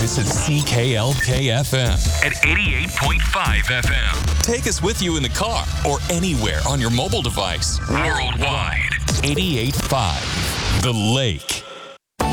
This is CKLK-FM at 88.5 FM. Take us with you in the car or anywhere on your mobile device. Worldwide. 88.5 The Lake.